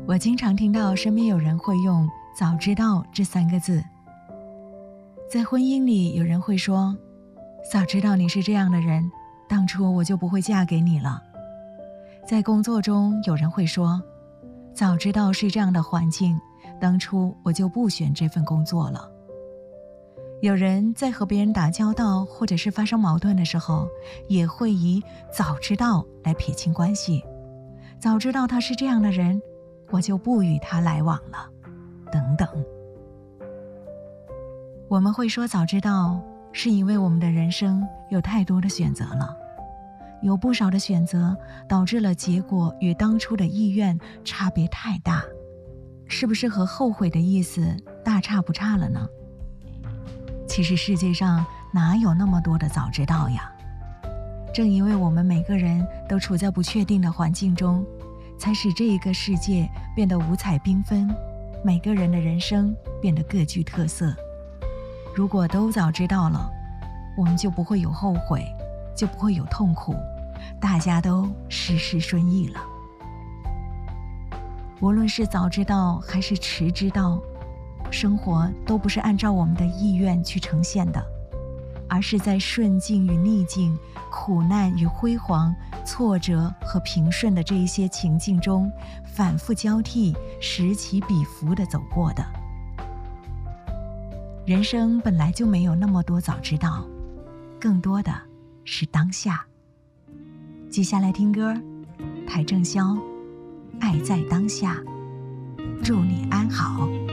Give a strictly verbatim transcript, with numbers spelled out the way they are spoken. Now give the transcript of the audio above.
我经常听到身边有人会用早知道这三个字。在婚姻里，有人会说，早知道你是这样的人，当初我就不会嫁给你了。在工作中，有人会说，早知道是这样的环境，当初我就不选这份工作了。有人在和别人打交道或者是发生矛盾的时候，也会以早知道来撇清关系。早知道他是这样的人，我就不与他来往了，等等。我们会说早知道，是因为我们的人生有太多的选择了，有不少的选择导致了结果与当初的意愿差别太大，是不是和后悔的意思大差不差了呢？其实世界上哪有那么多的早知道呀？正因为我们每个人都处在不确定的环境中，才使这一个世界变得五彩缤纷，每个人的人生变得各具特色。如果都早知道了，我们就不会有后悔，就不会有痛苦，大家都事事顺意了。无论是早知道还是迟知道，生活都不是按照我们的意愿去呈现的，而是在顺境与逆境、苦难与辉煌、挫折和平顺的这一些情境中反复交替、时起彼伏地走过的。人生本来就没有那么多早知道，更多的是当下。接下来听歌，邰正宵，爱在当下，祝你安好。